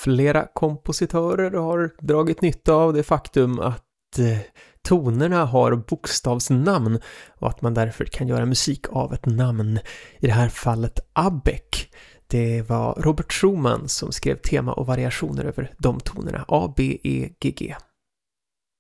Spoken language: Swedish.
Flera kompositörer har dragit nytta av det faktum att tonerna har bokstavsnamn och att man därför kan göra musik av ett namn. I det här fallet Abegg. Det var Robert Schumann som skrev tema och variationer över de tonerna A, B, E, G, G.